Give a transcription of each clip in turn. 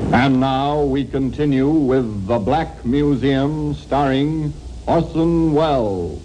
And now we continue with The Black Museum, starring Orson Welles.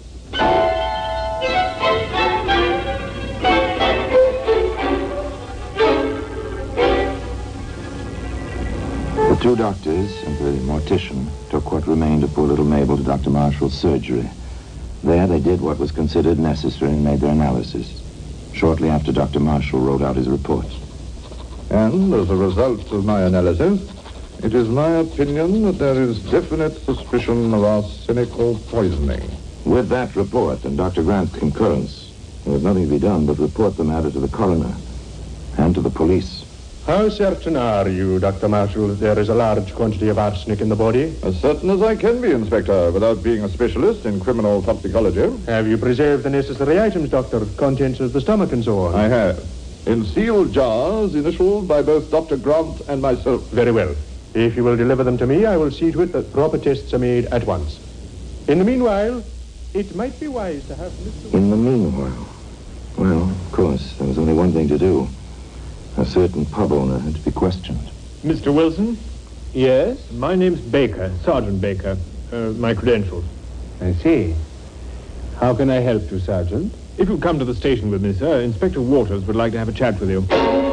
The two doctors and the mortician took what remained of poor little Mabel to Dr. Marshall's surgery. There they did what was considered necessary and made their analysis. Shortly after, Dr. Marshall wrote out his report. And as a result of my analysis, it is my opinion that there is definite suspicion of arsenical poisoning. With that report and Dr. Grant's concurrence, there was nothing to be done but report the matter to the coroner and to the police. How certain are you, Dr. Marshall, that there is a large quantity of arsenic in the body? As certain as I can be, Inspector, without being a specialist in criminal toxicology. Have you preserved the necessary items, Doctor? Contents of the stomach and so on? I have. In sealed jars, initialed by both Dr. Grant and myself. Very well. If you will deliver them to me, I will see to it that proper tests are made at once. In the meanwhile, it might be wise to have Mr. In the meanwhile? Well, of course, there was only one thing to do. A certain pub owner had to be questioned. Mr. Wilson? Yes? My name's Baker, Sergeant Baker. My credentials. I see. How can I help you, Sergeant? If you'll come to the station with me, sir, Inspector Waters would like to have a chat with you.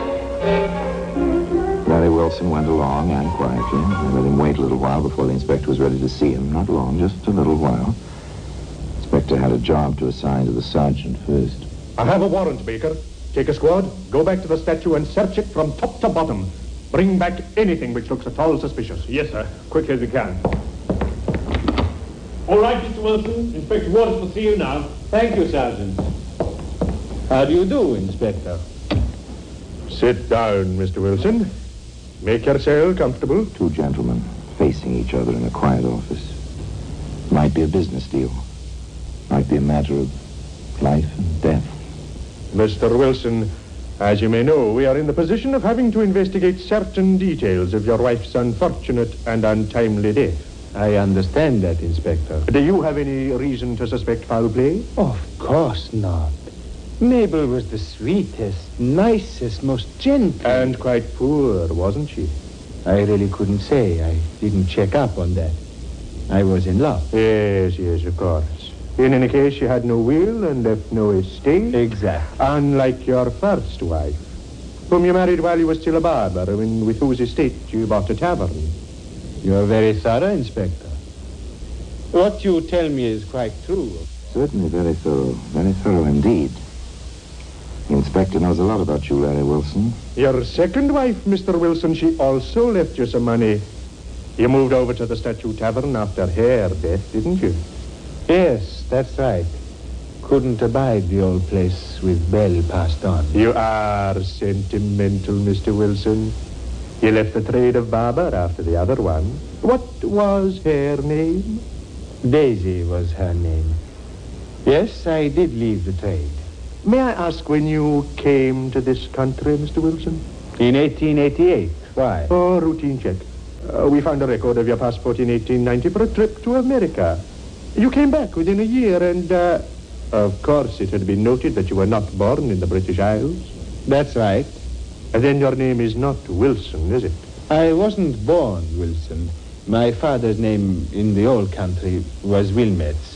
Larry Wilson went along and quietly. I let him wait a little while before the inspector was ready to see him. Not long, just a little while. The inspector had a job to assign to the sergeant first. I have a warrant, Baker. Take a squad, go back to the statue and search it from top to bottom. Bring back anything which looks at all suspicious. Yes, sir. Quick as we can. All right, Mr. Wilson. Inspector Waters will see you now. Thank you, Sergeant. How do you do, Inspector? Sit down, Mr. Wilson. Make yourself comfortable. Two gentlemen facing each other in a quiet office. Might be a business deal. Might be a matter of life and death. Mr. Wilson, as you may know, we are in the position of having to investigate certain details of your wife's unfortunate and untimely death. I understand that, Inspector. Do you have any reason to suspect foul play? Of course not. Mabel was the sweetest, nicest, most gentle. And quite poor, wasn't she? I really couldn't say. I didn't check up on that. I was in love. Yes, of course. In any case, she had no will and left no estate. Exactly. Unlike your first wife, whom you married while you were still a barber, and with whose estate you bought a tavern. You're very thorough, Inspector. What you tell me is quite true. Certainly very thorough indeed. The inspector knows a lot about you, Larry Wilson. Your second wife, Mr. Wilson, she also left you some money. You moved over to the Statue Tavern after her death, didn't you? Yes, that's right. Couldn't abide the old place with Belle passed on. You are sentimental, Mr. Wilson. You left the trade of barber after the other one. What was her name? Daisy was her name. Yes, I did leave the trade. May I ask when you came to this country, Mr. Wilson? In 1888. Why? Oh, routine check. We found a record of your passport in 1890 for a trip to America. You came back within a year and, of course, it had been noted that you were not born in the British Isles. That's right. And then your name is not Wilson, is it? I wasn't born Wilson. My father's name in the old country was Wilmets.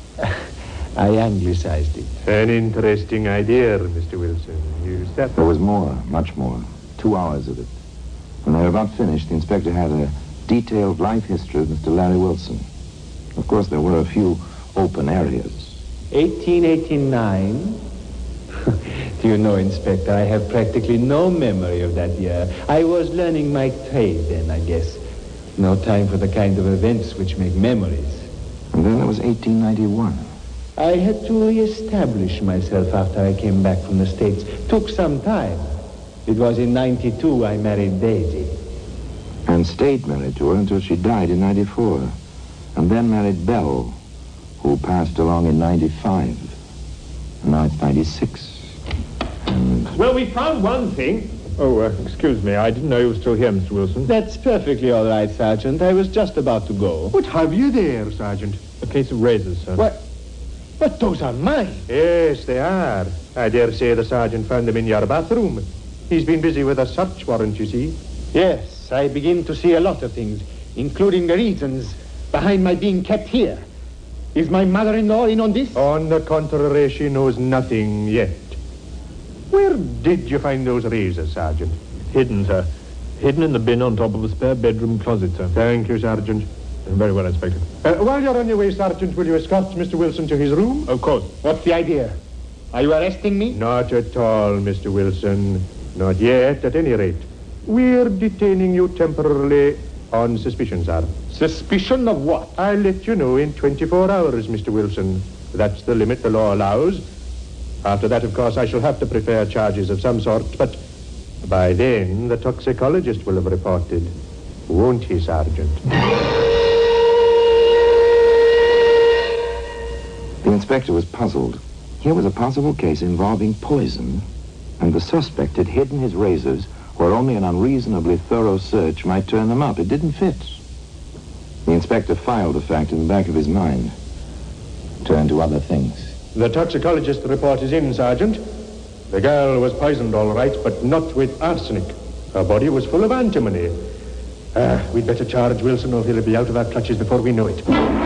I anglicized it. An interesting idea, Mr. Wilson. There was more, much more. 2 hours of it. When they were about finished, the inspector had a detailed life history of Mr. Larry Wilson. Of course, there were a few open areas. 1889? Do you know, Inspector, I have practically no memory of that year. I was learning my trade then, I guess. No time for the kind of events which make memories. And then there was 1891. I had to re-establish myself after I came back from the States. Took some time. It was in 92 I married Daisy. And stayed married to her until she died in 94. And then married Belle, who passed along in 95. And now it's 96. And... Well, we found one thing. Oh, excuse me. I didn't know you were still here, Mr. Wilson. That's perfectly all right, Sergeant. I was just about to go. What have you there, Sergeant? A case of razors, sir. What? But those are mine. Yes, they are. I dare say the sergeant found them in your bathroom. He's been busy with a search warrant, you see. Yes, Yes, I begin to see a lot of things, including the reasons behind my being kept here. Is my mother-in-law in on this? On the contrary, she knows nothing yet. Where did you find those razors, Sergeant? Hidden, sir. Hidden in the bin on top of a spare bedroom closet, sir. Thank you, Sergeant. Very well, Inspector. While you're on your way, Sergeant, will you escort Mr. Wilson to his room? Of course. What's the idea? Are you arresting me? Not at all, Mr. Wilson. Not yet, at any rate. We're detaining you temporarily on suspicion, sir. Suspicion of what? I'll let you know in 24 hours, Mr. Wilson. That's the limit the law allows. After that, of course, I shall have to prepare charges of some sort, but by then the toxicologist will have reported. Won't he, Sergeant? The inspector was puzzled. Here was a possible case involving poison, and the suspect had hidden his razors where only an unreasonably thorough search might turn them up. It didn't fit. The inspector filed the fact in the back of his mind, turned to other things. The toxicologist report is in, Sergeant. The girl was poisoned, all right, but not with arsenic. Her body was full of antimony. We'd better charge Wilson or he'll be out of our clutches before we know it.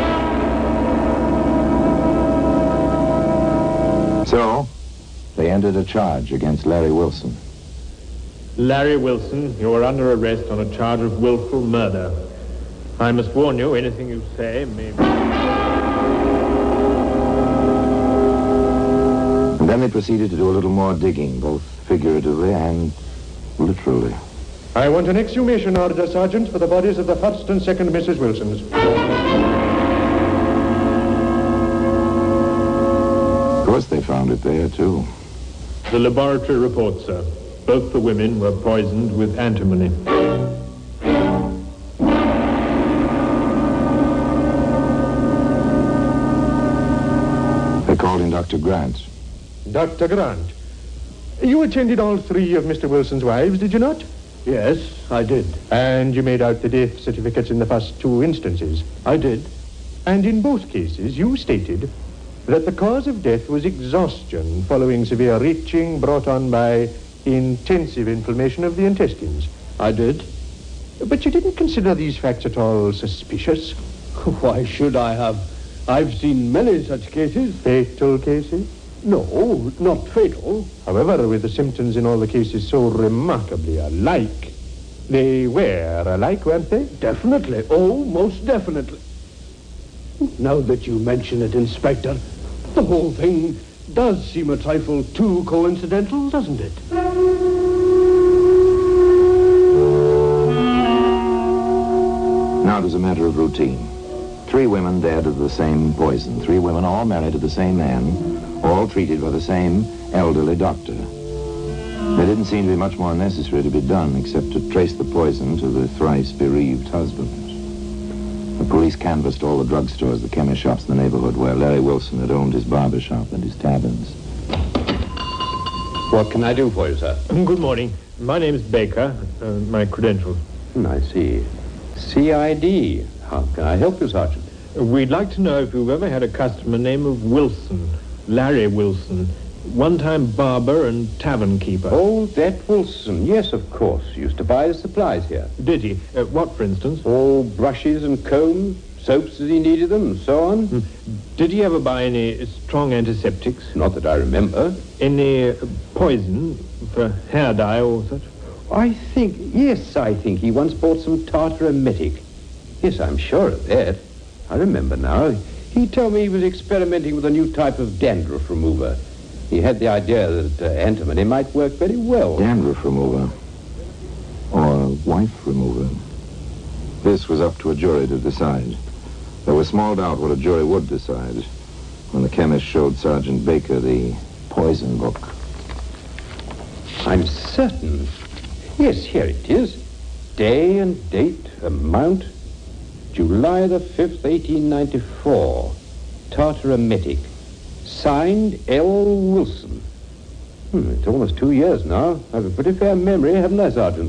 So, they entered a charge against Larry Wilson. Larry Wilson, you are under arrest on a charge of willful murder. I must warn you, anything you say may... And then they proceeded to do a little more digging, both figuratively and literally. I want an exhumation order, Sergeant, for the bodies of the first and second Mrs. Wilsons. Of course they found it there, too. The laboratory report, sir. Both the women were poisoned with antimony. They called in Dr. Grant. Dr. Grant, you attended all three of Mr. Wilson's wives, did you not? Yes, I did. And you made out the death certificates in the first two instances? I did. And in both cases, you stated that the cause of death was exhaustion following severe retching brought on by intensive inflammation of the intestines. I did. But you didn't consider these facts at all suspicious? Why should I have? I've seen many such cases. Fatal cases? No, not fatal. However, with the symptoms in all the cases so remarkably alike, they were alike, weren't they? Definitely. Oh, most definitely. Now that you mention it, Inspector, the whole thing does seem a trifle too coincidental, doesn't it? Now it was a matter of routine. 3 women dead of the same poison. 3 women all married to the same man, all treated by the same elderly doctor. There didn't seem to be much more necessary to be done except to trace the poison to the thrice bereaved husband. The police canvassed all the drugstores, the chemist shops in the neighborhood where Larry Wilson had owned his barber shop and his taverns. What can I do for you, sir? Good morning. My name is Baker. My credentials. I see. CID. How can I help you, Sergeant? We'd like to know if you've ever had a customer named of Wilson, Larry Wilson, one-time barber and tavern keeper. Oh, that Wilson. Yes, of course. Used to buy the supplies here. Did he? What, for instance? Oh, brushes and combs, soaps as he needed them, and so on. Did he ever buy any strong antiseptics? Not that I remember. Any poison for hair dye or such? I think he once bought some tartar emetic. Yes, I'm sure of that. I remember now. He told me he was experimenting with a new type of dandruff remover. He had the idea that antimony might work very well. Dandruff remover. Or wife remover. This was up to a jury to decide. There was small doubt what a jury would decide when the chemist showed Sergeant Baker the poison book. I'm certain. Yes, here it is. Day and date, amount, July the 5th, 1894. Tartar emetic. Signed L. Wilson. It's almost 2 years now. I have a pretty fair memory, haven't I, Sergeant?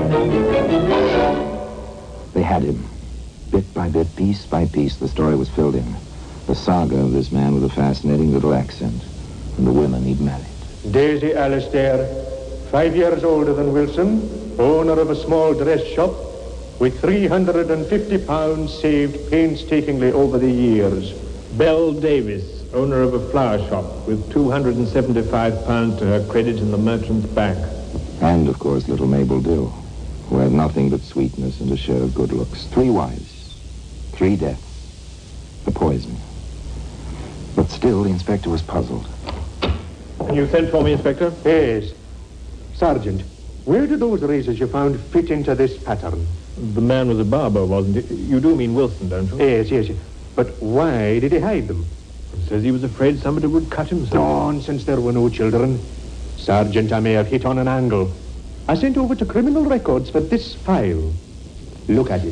They had him. Bit by bit, piece by piece, the story was filled in. The saga of this man with a fascinating little accent and the women he'd married. Daisy Alistair, 5 years older than Wilson, owner of a small dress shop, with £350 saved painstakingly over the years. Belle Davis, owner of a flower shop, with £275 to her credit in the merchant's bank. And, of course, little Mabel Dill, who had nothing but sweetness and a share of good looks. 3 wives, 3 deaths, the poison. But still, the inspector was puzzled. You sent for me, Inspector? Yes. Sergeant, where did those razors you found fit into this pattern? The man was a barber, wasn't he? You do mean Wilson, don't you? Yes. But why did he hide them? He says he was afraid somebody would cut himself. Nonsense, there were no children. Sergeant, I may have hit on an angle. I sent over to Criminal Records for this file. Look at it.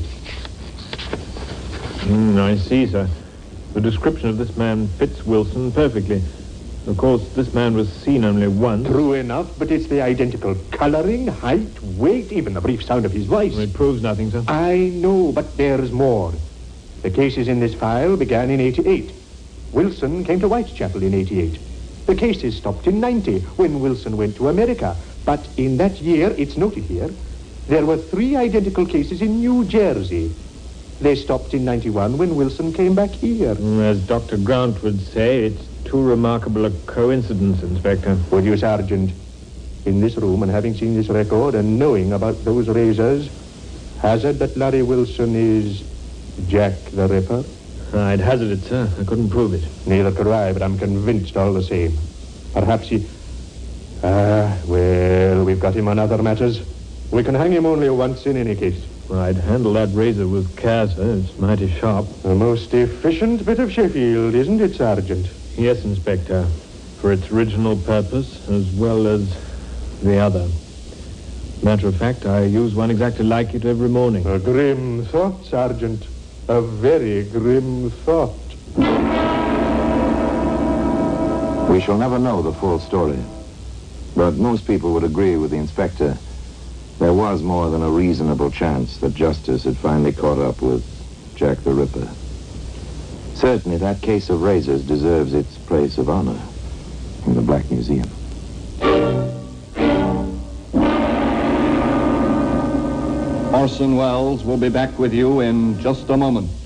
I see, sir. The description of this man fits Wilson perfectly. Of course, this man was seen only once. True enough, but it's the identical coloring, height, weight, even the brief sound of his voice. It proves nothing, sir. I know, but there's more. The cases in this file began in 88. Wilson came to Whitechapel in 88. The cases stopped in 90 when Wilson went to America. But in that year, it's noted here, there were 3 identical cases in New Jersey. They stopped in 91 when Wilson came back here. As Dr. Grant would say, it's too remarkable a coincidence, Inspector. Would you, Sergeant, in this room and having seen this record and knowing about those razors, hazard that Larry Wilson is Jack the Ripper? I'd hazard it, sir. I couldn't prove it. Neither could I, but I'm convinced all the same. Perhaps he... well, we've got him on other matters. We can hang him only once in any case. I'd handle that razor with care, sir. It's mighty sharp. The most efficient bit of Sheffield, isn't it, Sergeant? Yes, Inspector. For its original purpose, as well as the other. Matter of fact, I use one exactly like it every morning. A grim thought, Sergeant. A very grim thought. We shall never know the full story. But most people would agree with the inspector. There was more than a reasonable chance that justice had finally caught up with Jack the Ripper. Certainly, that case of razors deserves its place of honor in the Black Museum. Orson Welles will be back with you in just a moment.